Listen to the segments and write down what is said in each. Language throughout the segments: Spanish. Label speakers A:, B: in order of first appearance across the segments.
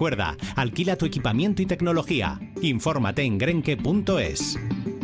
A: Recuerda, alquila tu equipamiento y tecnología. Infórmate en grenke.es.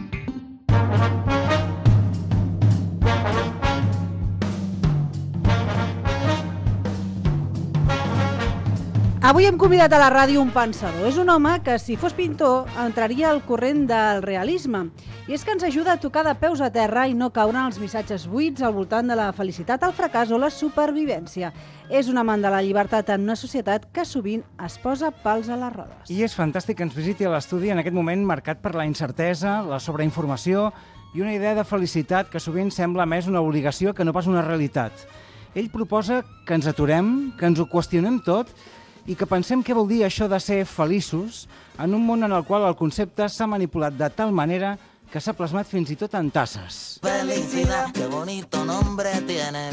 B: Avui hem convidat a la ràdio un pensador. És un home que, si fos pintor, entraria al corrent del realisme. I és que ens ajuda a tocar de peus a terra i no caure en els missatges buits al voltant de la felicitat, el fracàs o la supervivència. És un amant de la llibertat en una societat que sovint es posa pals a les rodes.
C: I és fantàstic que ens visiti a l'estudi en aquest moment marcat per la incertesa, la sobreinformació i una idea de felicitat que sovint sembla més una obligació que no pas una realitat. Ell proposa que ens aturem, que ens ho qüestionem tot i que pensem què vol dir això de ser feliços en un món en el qual el concepte s'ha manipulat de tal manera que s'ha plasmat fins i tot en tasses.
D: Felicidad, qué bonito nombre tiene.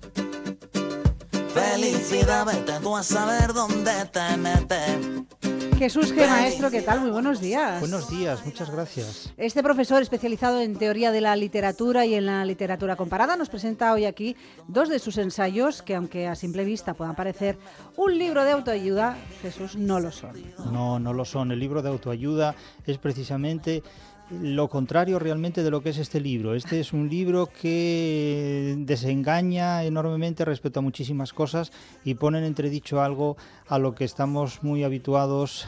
D: Felicidad, vete tú a saber dónde te metes.
B: Jesús G. Maestro, ¿qué tal? Muy buenos días.
E: Buenos días, muchas gracias.
B: Este profesor especializado en teoría de la literatura y en la literatura comparada nos presenta hoy aquí dos de sus ensayos que, aunque a simple vista puedan parecer un libro de autoayuda, Jesús, no lo son.
E: No lo son. El libro de autoayuda es precisamente lo contrario realmente de lo que es este libro. Este es un libro que desengaña enormemente respecto a muchísimas cosas y pone en entredicho algo a lo que estamos muy habituados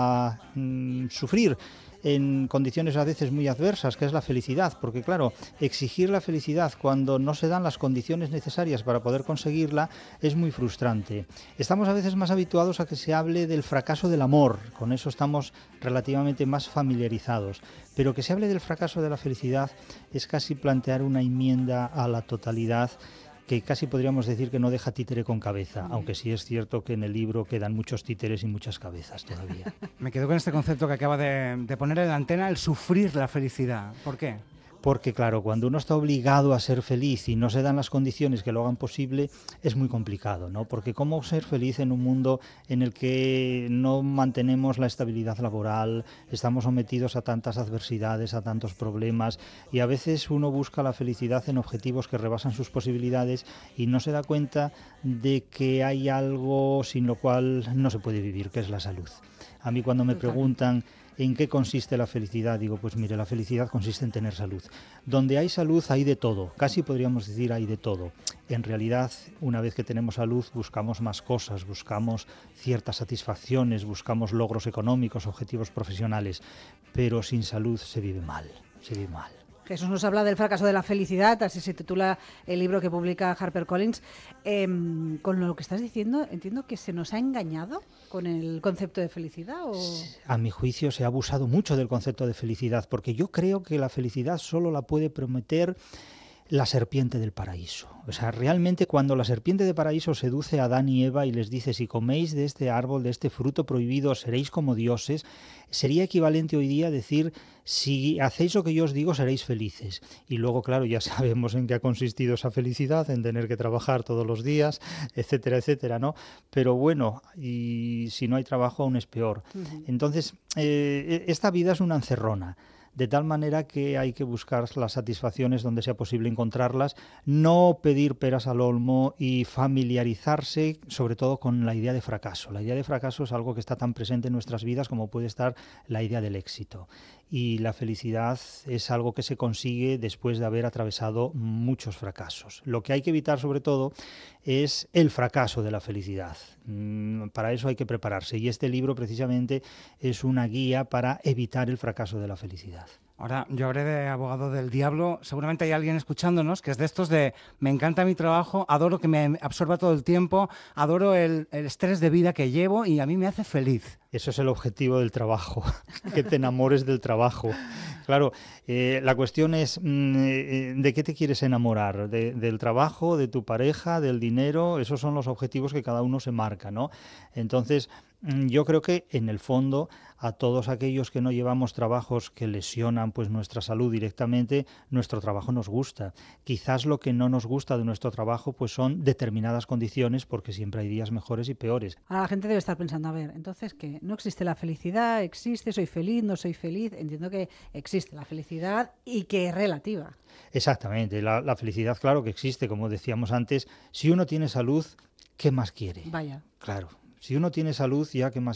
E: a sufrir en condiciones a veces muy adversas, que es la felicidad, porque claro, exigir la felicidad cuando no se dan las condiciones necesarias para poder conseguirla es muy frustrante. Estamos a veces más habituados a que se hable del fracaso del amor, con eso estamos relativamente más familiarizados, pero que se hable del fracaso de la felicidad es casi plantear una enmienda a la totalidad que casi podríamos decir que no deja títere con cabeza, aunque sí es cierto que en el libro quedan muchos títeres y muchas cabezas todavía.
C: Me quedo con este concepto que acaba de poner en la antena, el sufrir la felicidad. ¿Por qué?
E: Porque claro, cuando uno está obligado a ser feliz y no se dan las condiciones que lo hagan posible, es muy complicado, ¿no? Porque ¿cómo ser feliz en un mundo en el que no mantenemos la estabilidad laboral, estamos sometidos a tantas adversidades, a tantos problemas, y a veces uno busca la felicidad en objetivos que rebasan sus posibilidades y no se da cuenta de que hay algo sin lo cual no se puede vivir, que es la salud? A mí cuando me preguntan ¿en qué consiste la felicidad? Digo, pues mire, la felicidad consiste en tener salud. Donde hay salud hay de todo, casi podríamos decir hay de todo. En realidad, una vez que tenemos salud, buscamos más cosas, buscamos ciertas satisfacciones, buscamos logros económicos, objetivos profesionales, pero sin salud se vive mal, se vive mal.
B: Jesús nos habla del fracaso de la felicidad, así se titula el libro que publica HarperCollins. Con lo que estás diciendo, entiendo que se nos ha engañado con el concepto de felicidad. ¿O?
E: A mi juicio se ha abusado mucho del concepto de felicidad, porque yo creo que la felicidad solo la puede prometer la serpiente del paraíso. O sea, realmente cuando la serpiente del paraíso seduce a Adán y Eva y les dice si coméis de este árbol, de este fruto prohibido, seréis como dioses, sería equivalente hoy día a decir si hacéis lo que yo os digo seréis felices. Y luego, claro, ya sabemos en qué ha consistido esa felicidad, en tener que trabajar todos los días, etcétera, etcétera, ¿no? Pero bueno, y si no hay trabajo aún es peor. Entonces, esta vida es una encerrona. De tal manera que hay que buscar las satisfacciones donde sea posible encontrarlas, no pedir peras al olmo y familiarizarse sobre todo con la idea de fracaso. La idea de fracaso es algo que está tan presente en nuestras vidas como puede estar la idea del éxito. Y la felicidad es algo que se consigue después de haber atravesado muchos fracasos. Lo que hay que evitar sobre todo es el fracaso de la felicidad. Para eso hay que prepararse y este libro precisamente es una guía para evitar el fracaso de la felicidad.
C: Ahora, yo habré de abogado del diablo. Seguramente hay alguien escuchándonos que es de estos de me encanta mi trabajo, adoro que me absorba todo el tiempo, adoro el estrés de vida que llevo y a mí me hace feliz.
E: Eso es el objetivo del trabajo, que te enamores del trabajo. Claro, la cuestión es ¿de qué te quieres enamorar? ¿Del trabajo, de tu pareja, del dinero? Esos son los objetivos que cada uno se marca, ¿no? Entonces, yo creo que en el fondo a todos aquellos que no llevamos trabajos que lesionan pues nuestra salud directamente, nuestro trabajo nos gusta. Quizás lo que no nos gusta de nuestro trabajo pues son determinadas condiciones, porque siempre hay días mejores y peores.
B: Ahora la gente debe estar pensando, a ver, entonces ¿qué? ¿No existe la felicidad? ¿Existe? ¿Soy feliz? ¿No soy feliz? Entiendo que existe la felicidad y que es relativa.
E: Exactamente, la felicidad claro que existe, como decíamos antes. Si uno tiene salud, ¿qué más quiere?
B: Vaya.
E: Claro. Si uno tiene salud, ya qué más